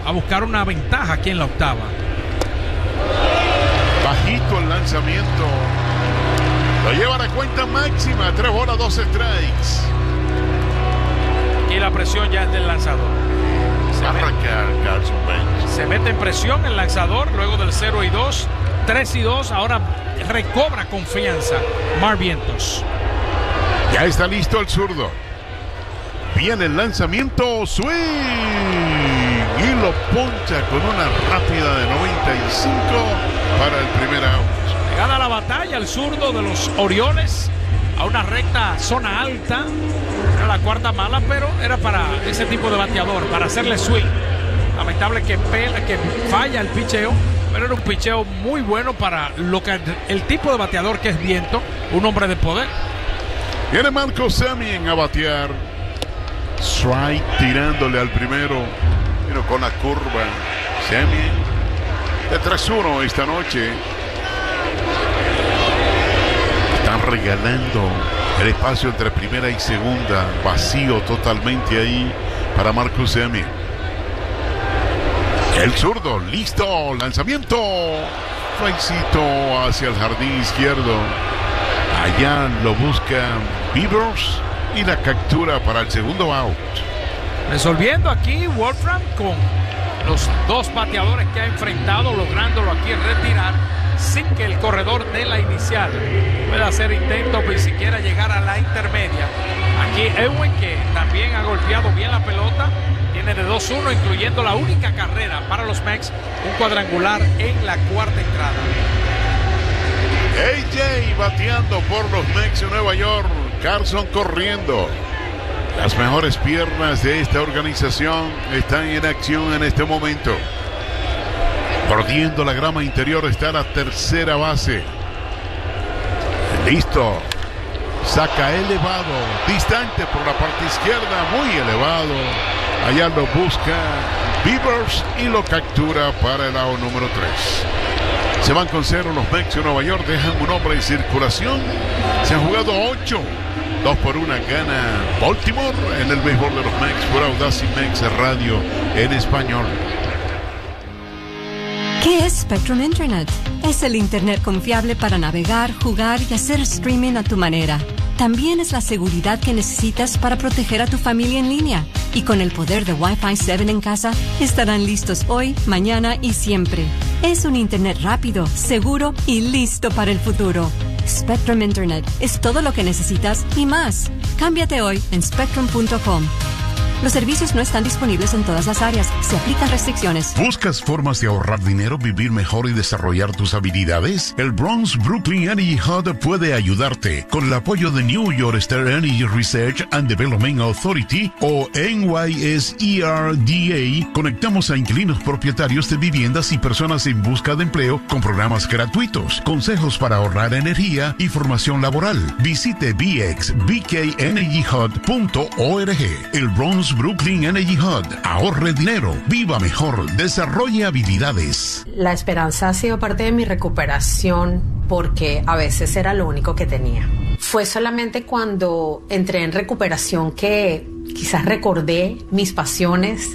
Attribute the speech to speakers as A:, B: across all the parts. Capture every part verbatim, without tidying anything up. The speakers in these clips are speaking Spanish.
A: a buscar una ventaja aquí en la octava.
B: Bajito el lanzamiento. Lo lleva a la cuenta máxima. Tres bolas, dos strikes.
A: Y la presión ya es del lanzador. Se
B: Arrancar Carson Bench.
A: Se mete en presión el lanzador luego del cero y dos. tres y dos. Ahora recobra confianza Mark Vientos.
B: Ya está listo el zurdo. Viene el lanzamiento. Swing. Y lo poncha con una rápida de noventa y cinco para el primer out.
A: Le gana la batalla el zurdo de los Orioles a una recta zona alta. Era la cuarta mala, pero era para ese tipo de bateador, para hacerle swing. Lamentable que, pela, que falla el picheo, pero era un picheo muy bueno para lo que el tipo de bateador que es Viento, un hombre de poder.
B: Viene Marco Semien a batear. Strike tirándole al primero. Vino con la curva. Semien de tres uno esta noche. Están regalando el espacio entre primera y segunda. Vacío totalmente ahí para Marcus Semien. El zurdo, listo. Lanzamiento. Flaicito hacia el jardín izquierdo. Allá lo busca Beavers y la captura para el segundo out.
A: Resolviendo aquí Wolfram con los dos bateadores que ha enfrentado, lográndolo aquí retirar sin que el corredor de la inicial pueda hacer intentos ni siquiera llegar a la intermedia. Aquí Edwin, que también ha golpeado bien la pelota, tiene de dos uno, incluyendo la única carrera para los Mex, un cuadrangular en la cuarta entrada.
B: A J bateando por los Mex de Nueva York. Carson corriendo. Las mejores piernas de esta organización están en acción en este momento. Mordiendo la grama interior está la tercera base. Listo. Saca elevado. Distante por la parte izquierda. Muy elevado. Allá lo busca Beavers y lo captura para el out número tres. Se van con cero los Mex de Nueva York. Dejan un hombre en circulación. Se han jugado ocho. Dos por una gana Baltimore en el béisbol de los Mex por Audacy Mex Radio en español.
C: ¿Qué es Spectrum Internet? Es el Internet confiable para navegar, jugar y hacer streaming a tu manera. También es la seguridad que necesitas para proteger a tu familia en línea. Y con el poder de Wi-Fi siete en casa, estarán listos hoy, mañana y siempre. Es un Internet rápido, seguro y listo para el futuro. Spectrum Internet es todo lo que necesitas y más. Cámbiate hoy en spectrum punto com. Los servicios no están disponibles en todas las áreas. Se aplican restricciones.
D: ¿Buscas formas de ahorrar dinero, vivir mejor y desarrollar tus habilidades? El Bronx Brooklyn Energy Hub puede ayudarte. Con el apoyo de New York State Energy Research and Development Authority o N Y S E R D A, conectamos a inquilinos propietarios de viviendas y personas en busca de empleo con programas gratuitos, consejos para ahorrar energía y formación laboral. Visite b x b k energy hub punto org. El Bronx Brooklyn Energy Hub. Ahorre dinero, viva mejor, desarrolle habilidades.
E: La esperanza ha sido parte de mi recuperación porque a veces era lo único que tenía. Fue solamente cuando entré en recuperación que quizás recordé mis pasiones,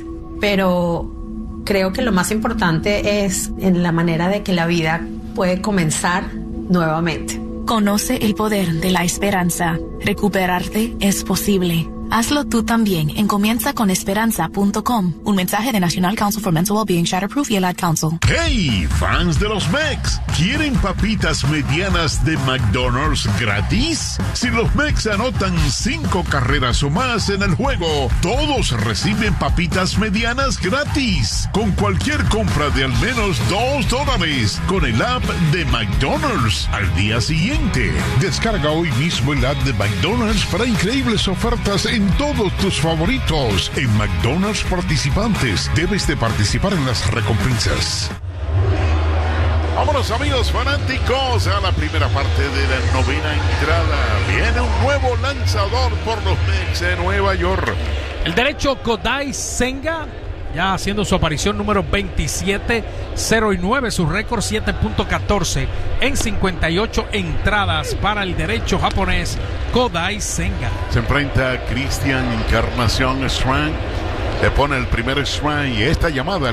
E: pero creo que lo más importante es en la manera de que la vida puede comenzar nuevamente.
F: Conoce el poder de la esperanza. Recuperarte es posible. Hazlo tú también en comienza con esperanza punto com. Un mensaje de National Council for Mental Wellbeing, Shatterproof y el Ad Council.
D: ¡Hey! Fans de los Mex, ¿quieren papitas medianas de McDonald's gratis? Si los Mex anotan cinco carreras o más en el juego, todos reciben papitas medianas gratis. Con cualquier compra de al menos dos dólares con el app de McDonald's al día siguiente. Descarga hoy mismo el app de McDonald's para increíbles ofertas en todos tus favoritos. En McDonald's participantes, debes de participar en las recompensas.
B: Vámonos, amigos fanáticos, a la primera parte de la novena entrada. Viene un nuevo lanzador por los Mets de Nueva York.
A: El derecho Kodai Senga, ya haciendo su aparición número veintisiete, cero y nueve, su récord siete punto catorce en cincuenta y ocho entradas para el derecho japonés Kodai Senga.
B: Se enfrenta a Christian Encarnación Strand, le pone el primer strike y esta llamada